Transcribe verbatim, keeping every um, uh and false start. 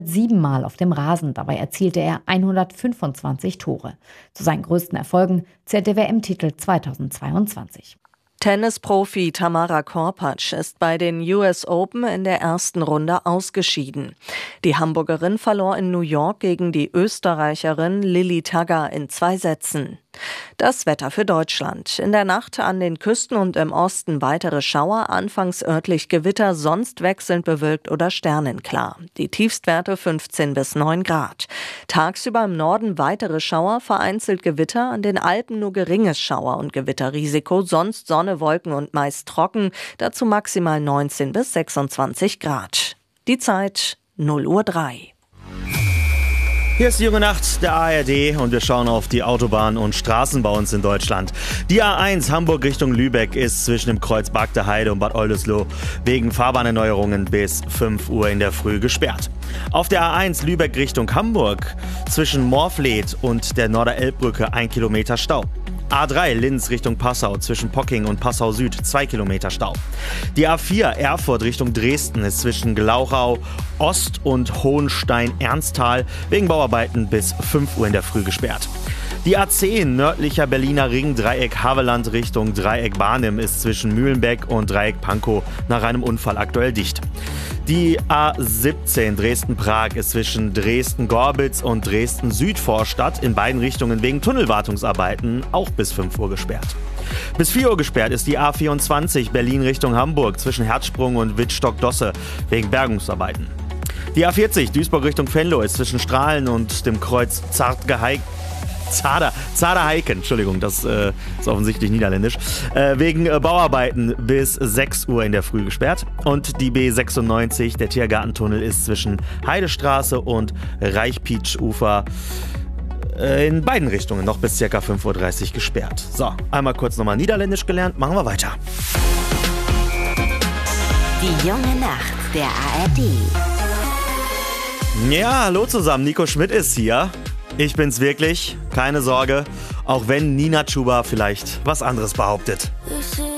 Siebenmal auf dem Rasen, dabei erzielte er hundertfünfundzwanzig Tore. Zu seinen größten Erfolgen zählt der W M-Titel zweitausendzweiundzwanzig. Tennisprofi Tamara Korpatsch ist bei den U S Open in der ersten Runde ausgeschieden. Die Hamburgerin verlor in New York gegen die Österreicherin Lilli Tagger in zwei Sätzen. Das Wetter für Deutschland. In der Nacht an den Küsten und im Osten weitere Schauer, anfangs örtlich Gewitter, sonst wechselnd bewölkt oder sternenklar. Die Tiefstwerte fünfzehn bis neun Grad. Tagsüber im Norden weitere Schauer, vereinzelt Gewitter, an den Alpen nur geringes Schauer- und Gewitterrisiko, sonst Sonne, Wolken und meist trocken, dazu maximal neunzehn bis sechsundzwanzig Grad. Die Zeit null Uhr drei. Hier ist die junge Nacht der A R D und wir schauen auf die Autobahn und Straßen bei uns in Deutschland. Die A eins Hamburg Richtung Lübeck ist zwischen dem Kreuz Bagde Heide und Bad Oldesloe wegen Fahrbahnerneuerungen bis fünf Uhr in der Früh gesperrt. Auf der A eins Lübeck Richtung Hamburg zwischen Morfleet und der Norderelbbrücke ein Kilometer Stau. A drei Linz Richtung Passau zwischen Pocking und Passau Süd zwei Kilometer Stau. Die A vier Erfurt Richtung Dresden ist zwischen Glauchau Ost und Hohenstein-Ernsthal wegen Bauarbeiten bis fünf Uhr in der Früh gesperrt. Die A zehn nördlicher Berliner Ring Dreieck Havelland Richtung Dreieck Barnim ist zwischen Mühlenbeck und Dreieck Pankow nach einem Unfall aktuell dicht. Die A siebzehn Dresden-Prag ist zwischen Dresden-Gorbitz und Dresden-Südvorstadt in beiden Richtungen wegen Tunnelwartungsarbeiten auch bis fünf Uhr gesperrt. Bis vier Uhr gesperrt ist die A vierundzwanzig Berlin Richtung Hamburg zwischen Herzsprung und Wittstock-Dosse wegen Bergungsarbeiten. Die A vierzig Duisburg Richtung Venlo ist zwischen Strahlen und dem Kreuz Zartgeheik Zader, Zaderheiken, Entschuldigung, das äh, ist offensichtlich niederländisch, äh, wegen äh, Bauarbeiten bis sechs Uhr in der Früh gesperrt. Und die B sechsundneunzig, der Tiergartentunnel, ist zwischen Heidestraße und Reichpietsch-Ufer äh, in beiden Richtungen noch bis ca. fünf Uhr dreißig gesperrt. So, einmal kurz nochmal Niederländisch gelernt, machen wir weiter. Die junge Nacht der A R D. Ja, hallo zusammen, Nico Schmidt ist hier. Ich bin's wirklich, keine Sorge, auch wenn Nina Chuba vielleicht was anderes behauptet.